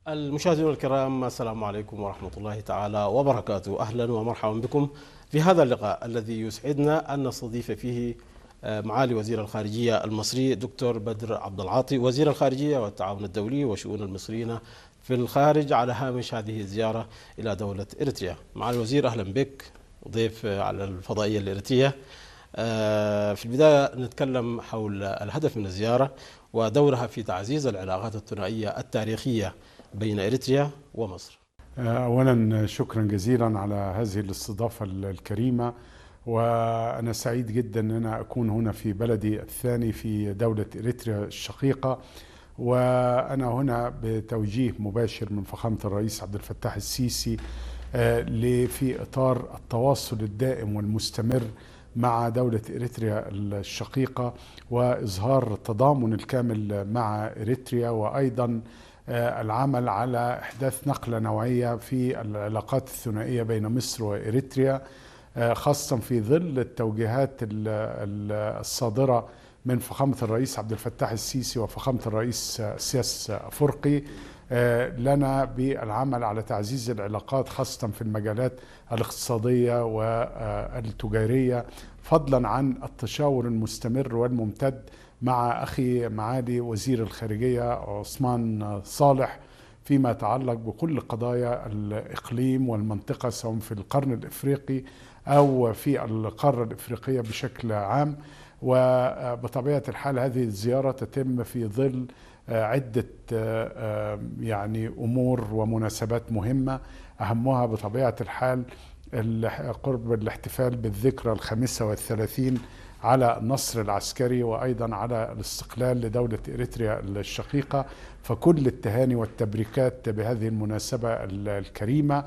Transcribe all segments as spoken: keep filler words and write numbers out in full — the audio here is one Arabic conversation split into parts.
المشاهدين الكرام، السلام عليكم ورحمة الله تعالى وبركاته. أهلا ومرحبا بكم في هذا اللقاء الذي يسعدنا أن نستضيف فيه معالي وزير الخارجية المصري دكتور بدر عبد العاطي، وزير الخارجية والتعاون الدولي وشؤون المصريين في الخارج، على هامش هذه الزيارة إلى دولة إريتريا. معالي الوزير، أهلا بك ضيف على الفضائية الإريترية. في البداية نتكلم حول الهدف من الزيارة ودورها في تعزيز العلاقات الثنائية التاريخية بين إريتريا ومصر. أولا شكرا جزيلا على هذه الاستضافة الكريمة، وأنا سعيد جدا أن أنا أكون هنا في بلدي الثاني في دولة إريتريا الشقيقة، وأنا هنا بتوجيه مباشر من فخامة الرئيس عبد الفتاح السيسي في إطار التواصل الدائم والمستمر مع دولة إريتريا الشقيقة، وإظهار التضامن الكامل مع إريتريا، وأيضا العمل على إحداث نقلة نوعية في العلاقات الثنائية بين مصر وإريتريا، خاصة في ظل التوجيهات الصادرة من فخامة الرئيس عبد الفتاح السيسي وفخامة الرئيس سياس أفورقي لنا بالعمل على تعزيز العلاقات، خاصة في المجالات الاقتصادية والتجارية، فضلا عن التشاور المستمر والممتد مع أخي معالي وزير الخارجية عثمان صالح فيما يتعلق بكل قضايا الإقليم والمنطقة، سواء في القرن الإفريقي أو في القارة الإفريقية بشكل عام. وبطبيعة الحال هذه الزيارة تتم في ظل عدة يعني أمور ومناسبات مهمة، أهمها بطبيعة الحال قرب الاحتفال بالذكرى الخامسة والثلاثين على النصر العسكري، وأيضا على الاستقلال لدولة إريتريا الشقيقة، فكل التهاني والتبريكات بهذه المناسبة الكريمة.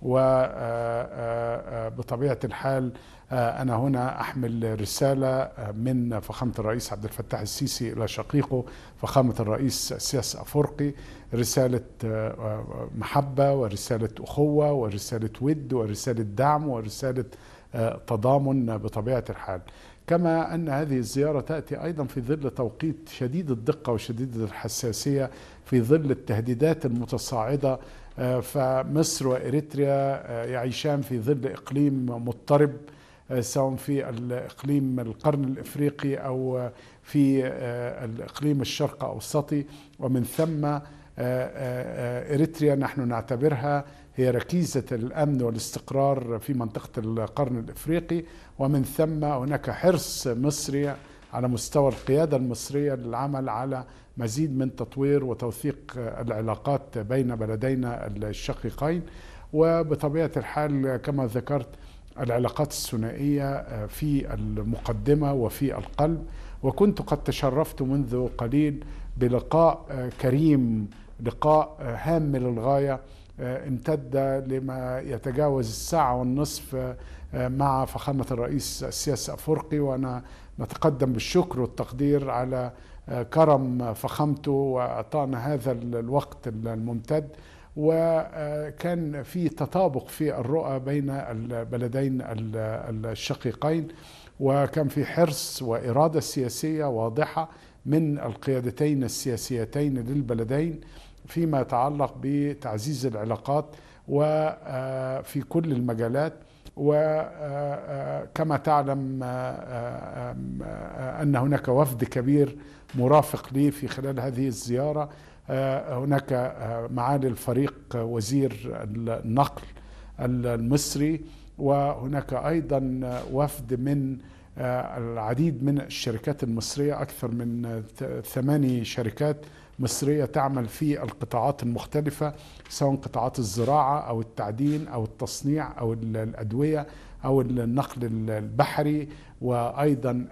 وبطبيعة الحال أنا هنا أحمل رسالة من فخامة الرئيس عبد الفتاح السيسي إلى شقيقه فخامة الرئيس سياس أفورقي، رسالة محبة ورسالة أخوة ورسالة ود ورسالة دعم ورسالة تضامن بطبيعة الحال. كما أن هذه الزيارة تأتي أيضا في ظل توقيت شديد الدقة وشديد الحساسية في ظل التهديدات المتصاعدة، فمصر وإريتريا يعيشان في ظل إقليم مضطرب، سواء في الإقليم القرن الإفريقي أو في الإقليم الشرق أوسطي، ومن ثم إريتريا نحن نعتبرها هي ركيزة الأمن والاستقرار في منطقة القرن الإفريقي، ومن ثم هناك حرص مصري على مستوى القيادة المصرية للعمل على مزيد من تطوير وتوثيق العلاقات بين بلدينا الشقيقين. وبطبيعة الحال كما ذكرت العلاقات الثنائية في المقدمة وفي القلب، وكنت قد تشرفت منذ قليل بلقاء كريم، لقاء هام للغاية امتد لما يتجاوز الساعة والنصف مع فخامة الرئيس سياس أفورقي، وأنا نتقدم بالشكر والتقدير على كرم فخامته وأعطانا هذا الوقت الممتد. وكان في تطابق في الرؤى بين البلدين الشقيقين، وكان في حرص وإرادة سياسية واضحة من القيادتين السياسيتين للبلدين فيما يتعلق بتعزيز العلاقات وفي كل المجالات. وكما تعلم أن هناك وفد كبير مرافق لي في خلال هذه الزيارة، هناك معالي الفريق وزير النقل المصري، وهناك أيضا وفد من العديد من الشركات المصرية، أكثر من ثماني شركات مصرية تعمل في القطاعات المختلفة، سواء قطاعات الزراعة أو التعدين أو التصنيع أو الأدوية أو النقل البحري، وأيضا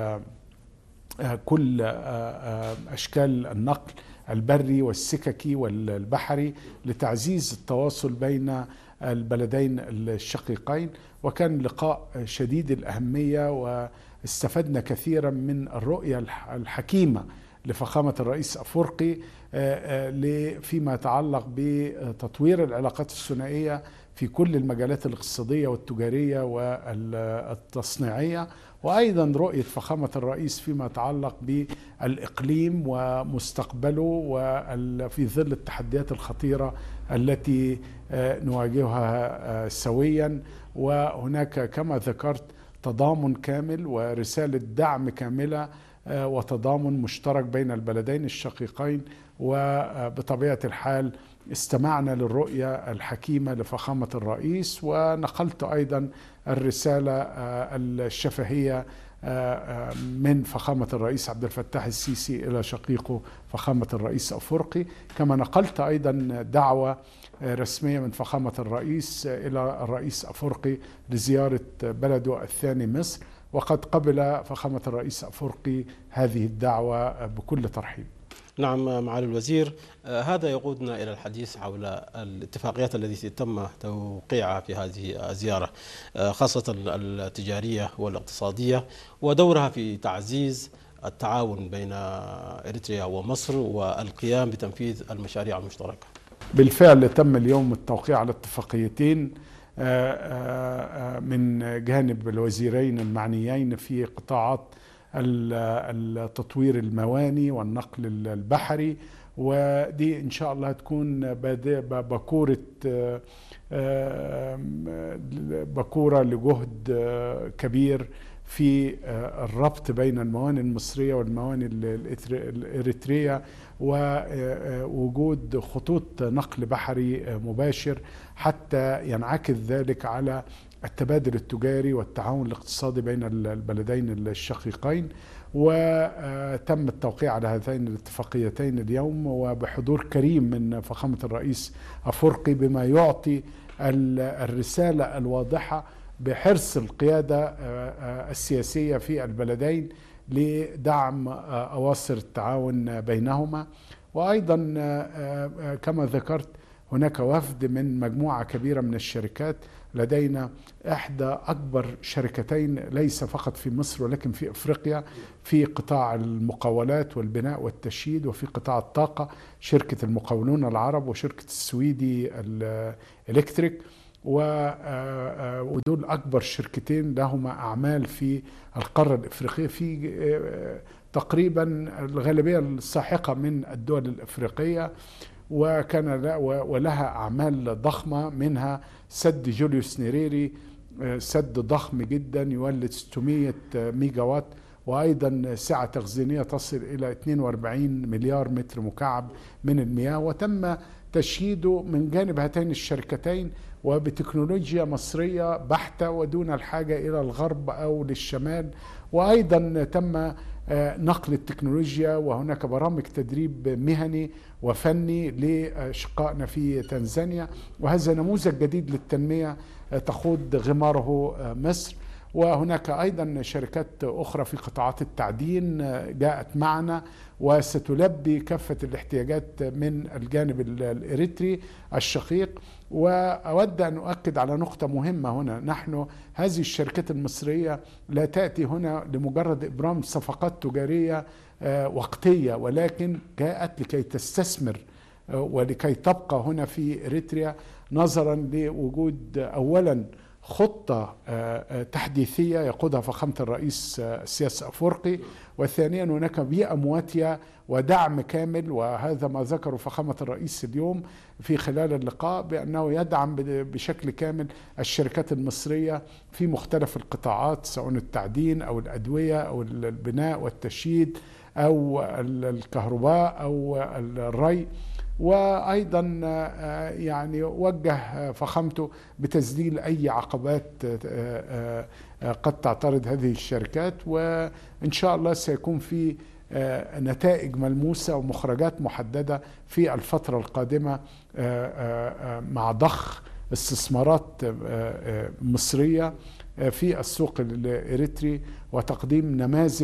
كل أشكال النقل البري والسككي والبحري لتعزيز التواصل بين البلدين الشقيقين. وكان لقاء شديد الأهمية، واستفدنا كثيرا من الرؤية الحكيمة لفخامة الرئيس أفورقي فيما يتعلق بتطوير العلاقات الثنائية في كل المجالات الاقتصادية والتجارية والتصنيعية، وأيضا رؤية فخامة الرئيس فيما يتعلق بالإقليم ومستقبله وفي ظل التحديات الخطيرة التي نواجهها سويا. وهناك كما ذكرت تضامن كامل ورسالة دعم كاملة وتضامن مشترك بين البلدين الشقيقين. وبطبيعة الحال استمعنا للرؤية الحكيمة لفخامة الرئيس، ونقلت أيضا الرسالة الشفهية من فخامة الرئيس عبد الفتاح السيسي إلى شقيقه فخامة الرئيس أفورقي. كما نقلت أيضا دعوة رسمية من فخامة الرئيس إلى الرئيس أفورقي لزيارة بلده الثاني مصر، وقد قبل فخامة الرئيس أفورقي هذه الدعوة بكل ترحيب. نعم معالي الوزير، هذا يقودنا إلى الحديث حول الاتفاقيات التي تم توقيعها في هذه الزيارة، خاصة التجارية والاقتصادية، ودورها في تعزيز التعاون بين إريتريا ومصر والقيام بتنفيذ المشاريع المشتركة. بالفعل تم اليوم التوقيع على اتفاقيتين من جانب الوزيرين المعنيين في قطاعات التطوير المواني والنقل البحري، ودي إن شاء الله هتكون بكورة بكورة لجهد كبير في الربط بين المواني المصرية والمواني الإريترية، ووجود خطوط نقل بحري مباشر حتى ينعكس ذلك على التبادل التجاري والتعاون الاقتصادي بين البلدين الشقيقين. وتم التوقيع على هذين الاتفاقيتين اليوم وبحضور كريم من فخامة الرئيس أفورقي، بما يعطي الرسالة الواضحة بحرص القيادة السياسية في البلدين لدعم أواصر التعاون بينهما. وأيضا كما ذكرت هناك وفد من مجموعة كبيرة من الشركات. لدينا إحدى أكبر شركتين ليس فقط في مصر ولكن في أفريقيا في قطاع المقاولات والبناء والتشييد، وفي قطاع الطاقة شركة المقاولون العرب وشركة السويدي الإلكتريك، ودول أكبر شركتين لهما أعمال في القارة الإفريقية في تقريبا الغالبية الساحقة من الدول الإفريقية، وكان ولها أعمال ضخمة منها سد جوليوس نيريري، سد ضخم جدا يولد ستمائة ميجا وات، وأيضا سعة تخزينية تصل إلى اثنين وأربعين مليار متر مكعب من المياه. وتم تشييده من جانب هاتين الشركتين وبتكنولوجيا مصرية بحتة ودون الحاجة إلى الغرب أو للشمال. وأيضا تم نقل التكنولوجيا، وهناك برامج تدريب مهني وفني لأشقائنا في تنزانيا، وهذا نموذج جديد للتنمية تخوض غماره مصر. وهناك أيضا شركات أخرى في قطاعات التعدين جاءت معنا وستلبي كافة الاحتياجات من الجانب الإريتري الشقيق. وأود أن أؤكد على نقطة مهمة هنا، نحن هذه الشركات المصرية لا تأتي هنا لمجرد إبرام صفقات تجارية وقتية، ولكن جاءت لكي تستثمر ولكي تبقى هنا في إريتريا، نظرا لوجود أولا خطة تحديثية يقودها فخامة الرئيس السياسي أفورقي، وثانيا هناك بيئة مواتية ودعم كامل. وهذا ما ذكره فخامة الرئيس اليوم في خلال اللقاء، بأنه يدعم بشكل كامل الشركات المصرية في مختلف القطاعات، سواء التعدين أو الأدوية أو البناء والتشييد أو الكهرباء أو الري. وأيضا يعني وجه فخامته بتذليل أي عقبات قد تعترض هذه الشركات، وإن شاء الله سيكون في نتائج ملموسة ومخرجات محددة في الفترة القادمة مع ضخ استثمارات مصرية في السوق الإريتري وتقديم نماذج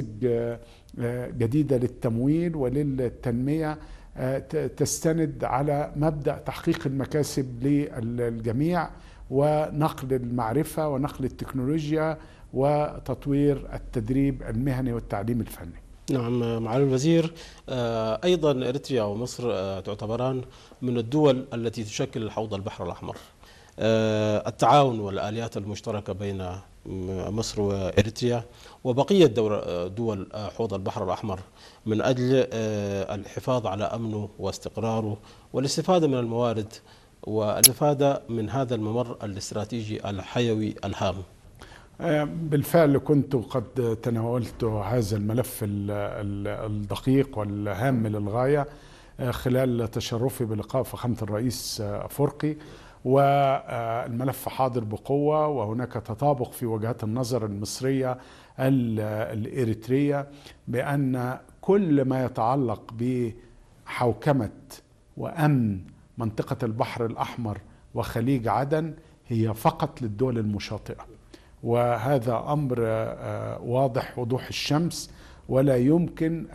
جديدة للتمويل وللتنمية تستند على مبدأ تحقيق المكاسب للجميع ونقل المعرفة ونقل التكنولوجيا وتطوير التدريب المهني والتعليم الفني. نعم معالي الوزير، أيضا إريتريا ومصر تعتبران من الدول التي تشكل حوض البحر الأحمر. التعاون والآليات المشتركة بين مصر وإريتريا وبقية دول حوض البحر الأحمر من أجل الحفاظ على أمنه واستقراره والاستفادة من الموارد والاستفادة من هذا الممر الاستراتيجي الحيوي الهام؟ بالفعل كنت قد تناولت هذا الملف الدقيق والهام للغاية خلال تشرفي بلقاء فخامة الرئيس أفورقي، والملف حاضر بقوة، وهناك تطابق في وجهات النظر المصرية الإريترية بأن كل ما يتعلق بحوكمة وأمن منطقة البحر الأحمر وخليج عدن هي فقط للدول المشاطئة، وهذا أمر واضح وضوح الشمس ولا يمكن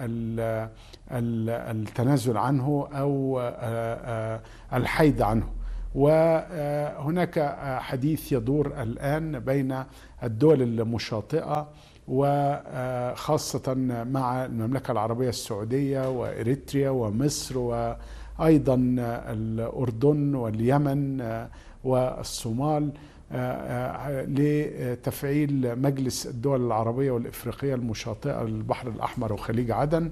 التنازل عنه أو الحيد عنه. وهناك حديث يدور الآن بين الدول المشاطئة وخاصة مع المملكة العربية السعودية وإريتريا ومصر وأيضا الأردن واليمن والصومال لتفعيل مجلس الدول العربية والإفريقية المشاطئة للبحر الأحمر وخليج عدن،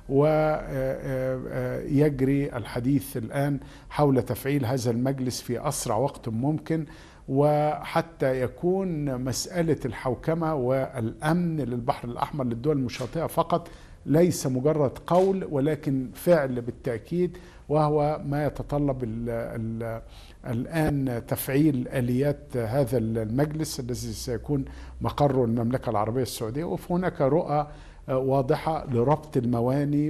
ويجري الحديث الآن حول تفعيل هذا المجلس في أسرع وقت ممكن، وحتى يكون مسألة الحوكمة والأمن للبحر الأحمر للدول المشاطئة فقط ليس مجرد قول ولكن فعل بالتأكيد، وهو ما يتطلب ال ال الآن تفعيل آليات هذا المجلس الذي سيكون مقره المملكة العربية السعودية. وهناك رؤى واضحة لربط المواني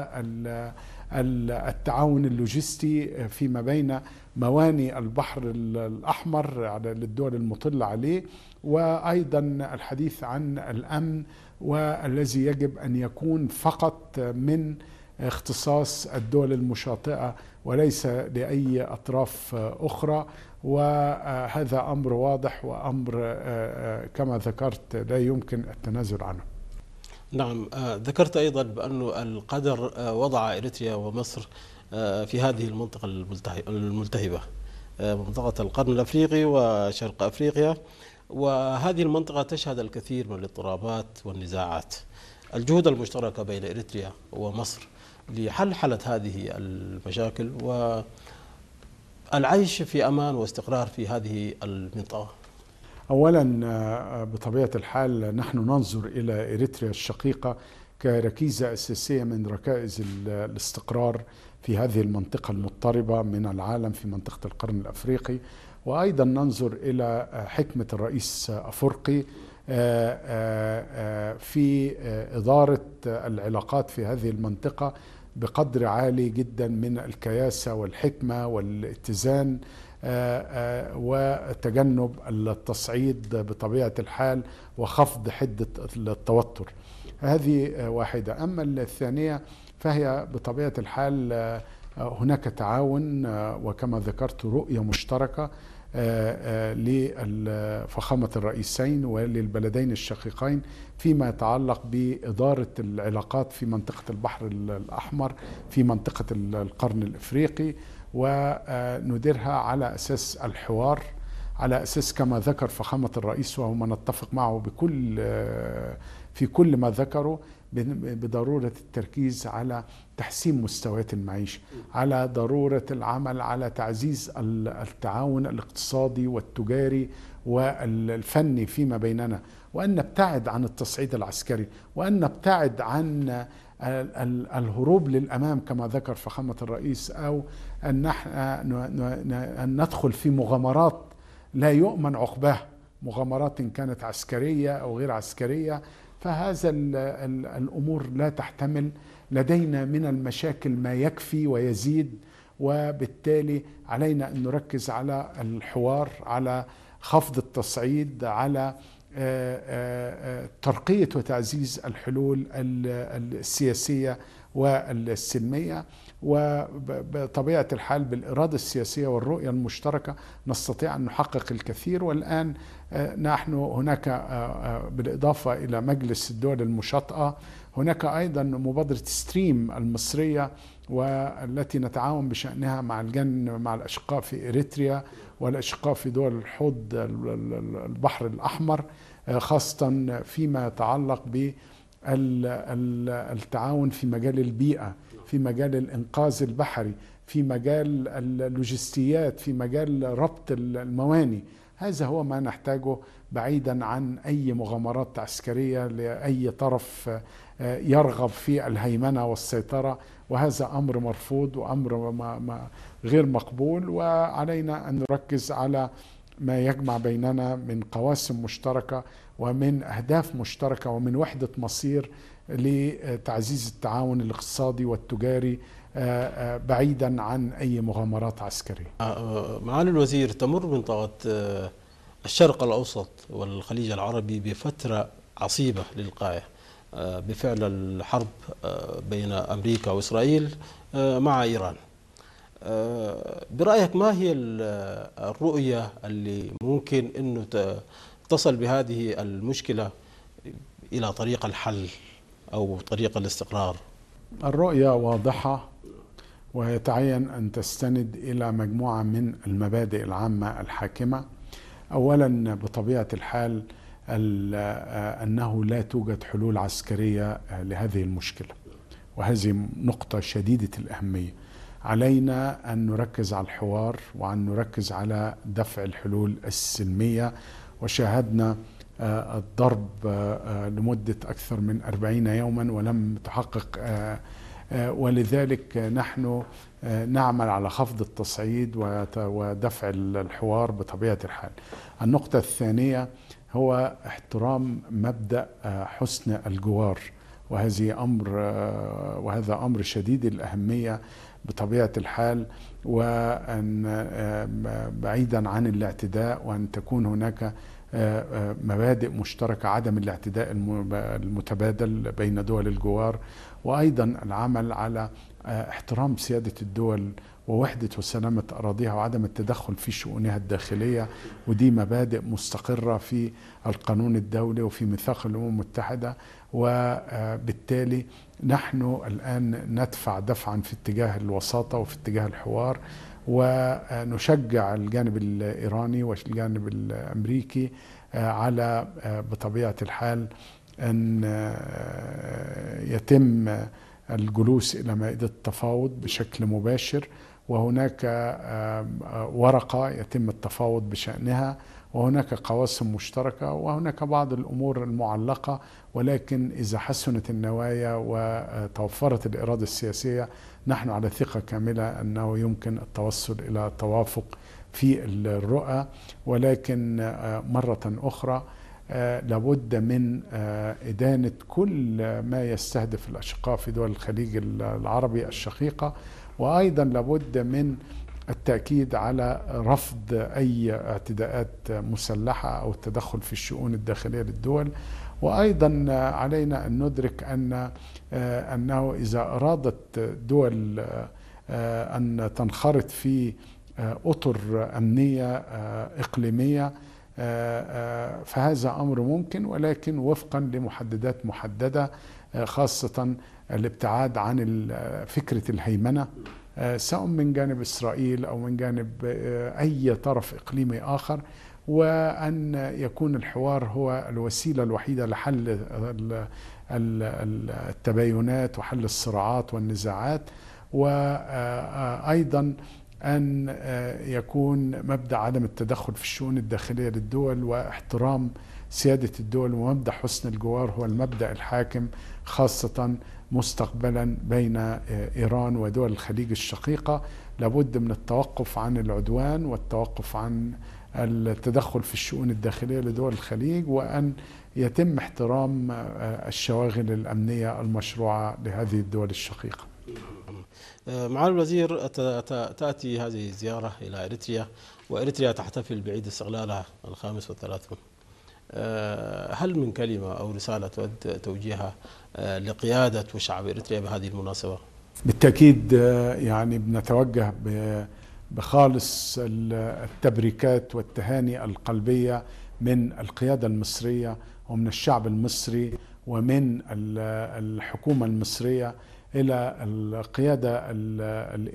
والتعاون اللوجستي فيما بين مواني البحر الأحمر للدول المطلة عليه، وأيضا الحديث عن الأمن والذي يجب أن يكون فقط من اختصاص الدول المشاطئة وليس لأي أطراف أخرى. وهذا أمر واضح وأمر كما ذكرت لا يمكن التنازل عنه. نعم، ذكرت أيضا بأن القدر وضع إريتريا ومصر في هذه المنطقة الملتهبة، منطقة القرن الأفريقي وشرق أفريقيا، وهذه المنطقة تشهد الكثير من الاضطرابات والنزاعات. الجهود المشتركة بين إريتريا ومصر لحلحلة هذه المشاكل والعيش في أمان واستقرار في هذه المنطقة. أولا بطبيعة الحال نحن ننظر إلى إريتريا الشقيقة كركيزة أساسية من ركائز الاستقرار في هذه المنطقة المضطربة من العالم في منطقة القرن الأفريقي، وأيضا ننظر إلى حكمة الرئيس أفورقي في إدارة العلاقات في هذه المنطقة بقدر عالي جدا من الكياسة والحكمة والاتزان وتجنب التصعيد بطبيعة الحال وخفض حدة التوتر. هذه واحدة. أما الثانية فهي بطبيعة الحال هناك تعاون وكما ذكرت رؤية مشتركة لفخامة الرئيسين وللبلدين الشقيقين فيما يتعلق بإدارة العلاقات في منطقة البحر الأحمر في منطقة القرن الإفريقي، ونديرها على أساس الحوار، على أساس كما ذكر فخامة الرئيس وهو ما نتفق معه بكل في كل ما ذكره بضرورة التركيز على تحسين مستويات المعيشة، على ضرورة العمل على تعزيز التعاون الاقتصادي والتجاري والفني فيما بيننا، وأن نبتعد عن التصعيد العسكري، وأن نبتعد عن الهروب للأمام كما ذكر فخامة الرئيس، أو أن ندخل في مغامرات لا يؤمن عقباها، مغامرات كانت عسكرية أو غير عسكرية. فهذا الأمور لا تحتمل. لدينا من المشاكل ما يكفي ويزيد، وبالتالي علينا أن نركز على الحوار، على خفض التصعيد، على ترقية وتعزيز الحلول السياسية والسلمية. وبطبيعة الحال بالإرادة السياسية والرؤية المشتركة نستطيع أن نحقق الكثير. والآن نحن هناك بالإضافة إلى مجلس الدول المشاطئة هناك أيضا مبادرة ستريم المصرية، والتي نتعاون بشأنها مع الجن مع الأشقاء في إريتريا والأشقاء في دول الحوض البحر الأحمر خاصة فيما يتعلق بالتعاون في مجال البيئة، في مجال الإنقاذ البحري، في مجال اللوجستيات، في مجال ربط المواني. هذا هو ما نحتاجه بعيدا عن أي مغامرات عسكرية لأي طرف يرغب في الهيمنة والسيطرة، وهذا أمر مرفوض وأمر ما ما غير مقبول. وعلينا أن نركز على ما يجمع بيننا من قواسم مشتركة ومن أهداف مشتركة ومن وحدة مصير لتعزيز التعاون الاقتصادي والتجاري بعيدا عن أي مغامرات عسكرية. معالي الوزير، تمر منطقة الشرق الأوسط والخليج العربي بفترة عصيبة للغاية بفعل الحرب بين أمريكا وإسرائيل مع إيران. برأيك ما هي الرؤية اللي ممكن أنه تصل بهذه المشكلة إلى طريق الحل أو طريق الاستقرار؟ الرؤية واضحة، ويتعين أن تستند إلى مجموعة من المبادئ العامة الحاكمة. أولا، بطبيعة الحال أنه لا توجد حلول عسكرية لهذه المشكلة، وهذه نقطة شديدة الأهمية. علينا أن نركز على الحوار وأن نركز على دفع الحلول السلمية. وشاهدنا الضرب لمدة أكثر من أربعين يوما ولم تحقق، ولذلك نحن نعمل على خفض التصعيد ودفع الحوار بطبيعة الحال. النقطة الثانية هو احترام مبدأ حسن الجوار، وهذه أمر وهذا أمر شديد الأهمية بطبيعة الحال، وأن بعيدا عن الاعتداء، وأن تكون هناك مبادئ مشتركة، عدم الاعتداء المتبادل بين دول الجوار، وأيضا العمل على احترام سيادة الدول ووحدة وسلامة أراضيها وعدم التدخل في شؤونها الداخلية. ودي مبادئ مستقرة في القانون الدولي وفي ميثاق الأمم المتحدة. وبالتالي نحن الآن ندفع دفعا في اتجاه الوساطة وفي اتجاه الحوار، ونشجع الجانب الإيراني والجانب الأمريكي على بطبيعة الحال أن يتم الجلوس إلى مائدة التفاوض بشكل مباشر، وهناك ورقة يتم التفاوض بشأنها، وهناك قواسم مشتركة، وهناك بعض الأمور المعلقة. ولكن إذا حسنت النوايا وتوفرت الإرادة السياسية، نحن على ثقة كاملة أنه يمكن التوصل إلى توافق في الرؤى. ولكن مرة أخرى لابد من إدانة كل ما يستهدف الأشقاء في دول الخليج العربي الشقيقة، وأيضا لابد من التأكيد على رفض أي اعتداءات مسلحة أو التدخل في الشؤون الداخلية للدول. وأيضا علينا أن ندرك أن أنه إذا أرادت دول أن تنخرط في أطر أمنية إقليمية فهذا أمر ممكن، ولكن وفقا لمحددات محددة، خاصة الابتعاد عن فكرة الهيمنة سواء من جانب إسرائيل أو من جانب أي طرف إقليمي آخر، وأن يكون الحوار هو الوسيلة الوحيدة لحل التباينات وحل الصراعات والنزاعات. وأيضا أن يكون مبدأ عدم التدخل في الشؤون الداخلية للدول واحترام سيادة الدول، ومبدأ حسن الجوار هو المبدأ الحاكم، خاصة مستقبلا بين إيران ودول الخليج الشقيقة. لابد من التوقف عن العدوان والتوقف عن التدخل في الشؤون الداخلية لدول الخليج، وأن يتم احترام الشواغل الأمنية المشروعة لهذه الدول الشقيقة. معالي الوزير، تأتي هذه الزيارة إلى إريتريا، وإريتريا تحتفل بعيد استقلالها الخامس والثلاثون. هل من كلمة أو رسالة تود توجيهها لقيادة وشعب إريتريا بهذه المناسبة؟ بالتأكيد يعني بنتوجه بخالص التبريكات والتهاني القلبية من القيادة المصرية ومن الشعب المصري ومن الحكومة المصرية إلى القيادة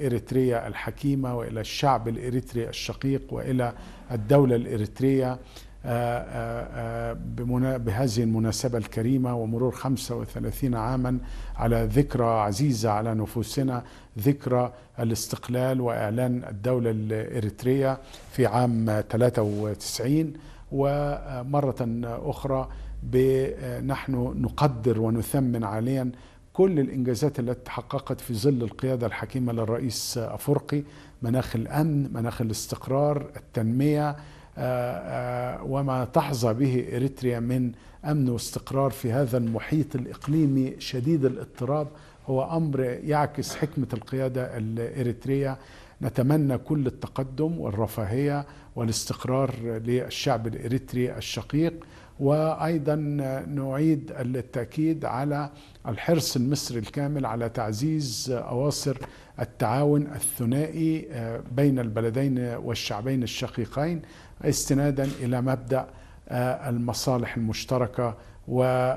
الإريترية الحكيمة، وإلى الشعب الإريتري الشقيق، وإلى الدولة الإريترية بهذه المناسبة الكريمة ومرور خمسة وثلاثين عاما على ذكرى عزيزة على نفوسنا، ذكرى الاستقلال وإعلان الدولة الإريترية في عام ثلاثة وتسعين. ومرة أخرى نحن نقدر ونثمن عاليا كل الإنجازات التي تحققت في ظل القيادة الحكيمة للرئيس أفورقي، مناخ الأمن، مناخ الاستقرار، التنمية، وما تحظى به إريتريا من أمن واستقرار في هذا المحيط الإقليمي شديد الاضطراب هو أمر يعكس حكمة القيادة الإريترية. نتمنى كل التقدم والرفاهية والاستقرار للشعب الإريتري الشقيق، وأيضا نعيد التأكيد على الحرص المصري الكامل على تعزيز أواصر التعاون الثنائي بين البلدين والشعبين الشقيقين، استنادا إلى مبدأ المصالح المشتركة و